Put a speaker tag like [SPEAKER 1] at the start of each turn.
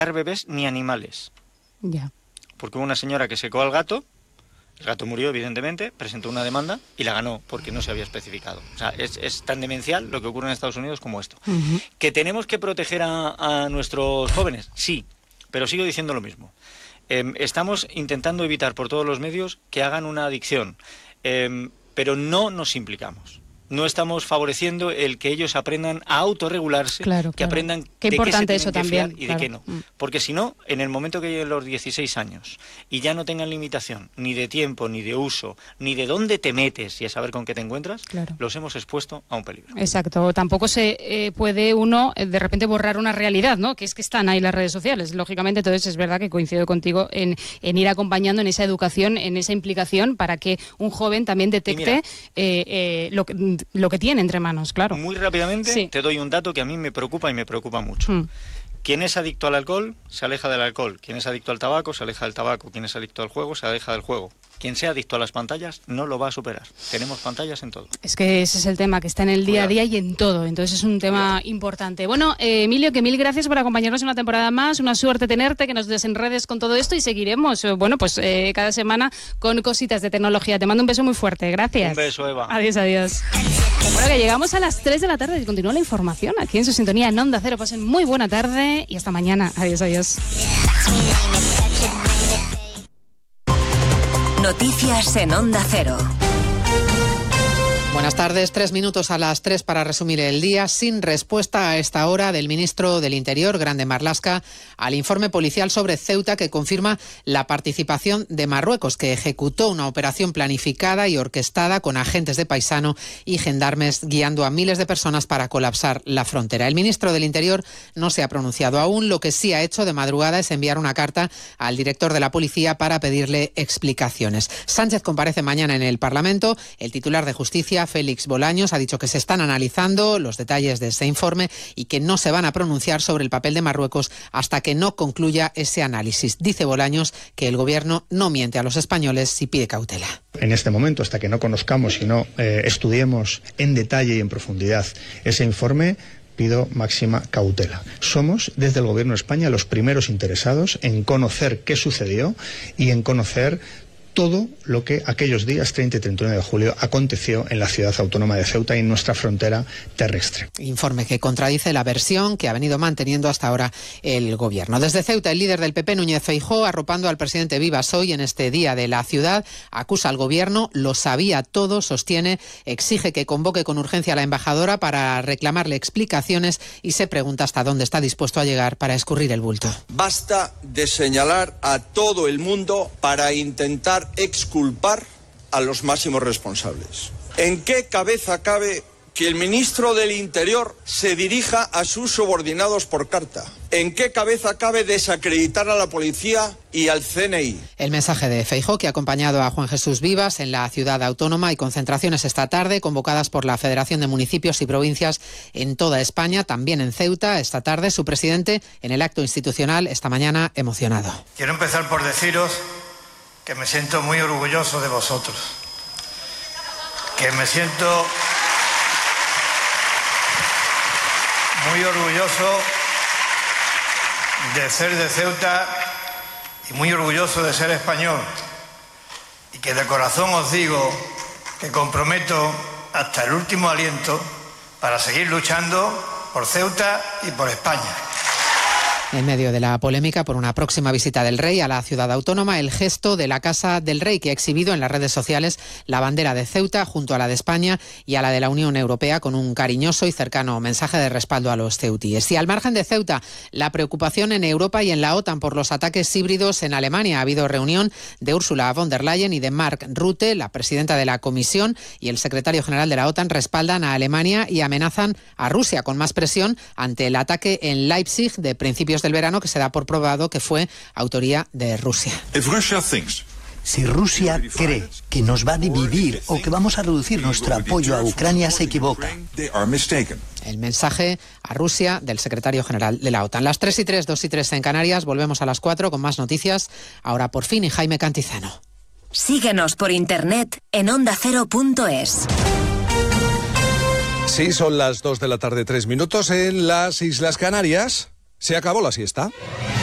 [SPEAKER 1] bebés ni animales.
[SPEAKER 2] Ya.
[SPEAKER 1] Porque hubo una señora que secó al gato, el gato murió evidentemente, presentó una demanda y la ganó porque no se había especificado. O sea, es tan demencial lo que ocurre en Estados Unidos como esto. ¿Que tenemos que proteger a nuestros jóvenes? Sí, pero sigo diciendo lo mismo. Estamos intentando evitar por todos los medios que hagan una adicción, pero no nos implicamos. No estamos favoreciendo el que ellos aprendan a autorregularse, que aprendan
[SPEAKER 2] qué
[SPEAKER 1] de
[SPEAKER 2] importante
[SPEAKER 1] qué se
[SPEAKER 2] eso
[SPEAKER 1] tienen que fiar
[SPEAKER 2] también,
[SPEAKER 1] y de qué no. Porque si no, en el momento que lleguen los 16 años y ya no tengan limitación ni de tiempo, ni de uso, ni de dónde te metes y a saber con qué te encuentras, los hemos expuesto a un peligro.
[SPEAKER 2] Exacto. Tampoco se puede uno de repente borrar una realidad, ¿no? Que es que están ahí las redes sociales. Lógicamente, entonces es verdad que coincido contigo en ir acompañando en esa educación, en esa implicación para que un joven también detecte lo que tiene entre manos, claro.
[SPEAKER 1] Muy rápidamente te doy un dato que a mí me preocupa y me preocupa mucho. Quien es adicto al alcohol se aleja del alcohol. Quien es adicto al tabaco se aleja del tabaco. Quien es adicto al juego se aleja del juego. Quien sea adicto a las pantallas no lo va a superar. Tenemos pantallas en todo.
[SPEAKER 2] Es que ese es el tema, que está en el día a día y en todo. Entonces es un tema importante. Bueno, Emilio, que mil gracias por acompañarnos una temporada más. Una suerte tenerte, que nos desenredes con todo esto y seguiremos, cada semana con cositas de tecnología. Te mando un beso muy fuerte. Gracias.
[SPEAKER 1] Un beso, Eva.
[SPEAKER 2] Adiós, adiós. Bueno, que llegamos a las 3 de la tarde y continúa la información aquí en su sintonía en Onda Cero. Pasen muy buena tarde y hasta mañana. Adiós, adiós.
[SPEAKER 3] Noticias en Onda Cero.
[SPEAKER 4] Buenas tardes, 3 minutos a las 3 para resumir el día. Sin respuesta a esta hora del ministro del Interior, Grande Marlaska, al informe policial sobre Ceuta que confirma la participación de Marruecos, que ejecutó una operación planificada y orquestada con agentes de paisano y gendarmes guiando a miles de personas para colapsar la frontera. El ministro del Interior no se ha pronunciado aún. Lo que sí ha hecho de madrugada es enviar una carta al director de la policía para pedirle explicaciones. Sánchez comparece mañana en el Parlamento. El titular de Justicia, Félix Bolaños, ha dicho que se están analizando los detalles de ese informe y que no se van a pronunciar sobre el papel de Marruecos hasta que no concluya ese análisis. Dice Bolaños que el Gobierno no miente a los españoles si pide cautela.
[SPEAKER 5] En este momento, hasta que no conozcamos y no estudiemos en detalle y en profundidad ese informe, pido máxima cautela. Somos, desde el Gobierno de España, los primeros interesados en conocer qué sucedió y en conocer todo lo que aquellos días 30 y 31 de julio aconteció en la ciudad autónoma de Ceuta y en nuestra frontera terrestre.
[SPEAKER 4] Informe que contradice la versión que ha venido manteniendo hasta ahora el Gobierno. Desde Ceuta, el líder del PP, Núñez Feijóo, arropando al presidente Vivas hoy en este día de la ciudad, acusa al Gobierno, lo sabía todo, sostiene, exige que convoque con urgencia a la embajadora para reclamarle explicaciones y se pregunta hasta dónde está dispuesto a llegar para escurrir el bulto.
[SPEAKER 6] Basta de señalar a todo el mundo para intentar exculpar a los máximos responsables. ¿En qué cabeza cabe que el ministro del Interior se dirija a sus subordinados por carta? ¿En qué cabeza cabe desacreditar a la policía y al CNI?
[SPEAKER 4] El mensaje de Feijóo, que ha acompañado a Juan Jesús Vivas en la ciudad autónoma, y concentraciones esta tarde convocadas por la Federación de Municipios y Provincias en toda España, también en Ceuta esta tarde. Su presidente en el acto institucional esta mañana emocionado.
[SPEAKER 7] Quiero empezar por deciros que me siento muy orgulloso de vosotros, que me siento muy orgulloso de ser de Ceuta y muy orgulloso de ser español, y que de corazón os digo que comprometo hasta el último aliento para seguir luchando por Ceuta y por España.
[SPEAKER 4] En medio de la polémica por una próxima visita del rey a la ciudad autónoma, el gesto de la Casa del Rey, que ha exhibido en las redes sociales la bandera de Ceuta junto a la de España y a la de la Unión Europea, con un cariñoso y cercano mensaje de respaldo a los ceutíes. Y al margen de Ceuta, la preocupación en Europa y en la OTAN por los ataques híbridos en Alemania. Ha habido reunión de Ursula von der Leyen y de Mark Rutte, la presidenta de la Comisión y el secretario general de la OTAN, respaldan a Alemania y amenazan a Rusia con más presión ante el ataque en Leipzig de principios del verano, que se da por probado que fue autoría de Rusia.
[SPEAKER 8] Si Rusia cree que nos va a dividir o que vamos a reducir nuestro apoyo a Ucrania, se equivoca.
[SPEAKER 4] El mensaje a Rusia del secretario general de la OTAN. Las 3:03, 2:03 en Canarias. Volvemos a las 4 con más noticias. Ahora por fin, y Jaime Cantizano.
[SPEAKER 3] Síguenos por internet en ondacero.es.
[SPEAKER 9] Sí, son las 2 de la tarde, 3 minutos en las Islas Canarias. Se acabó la siesta.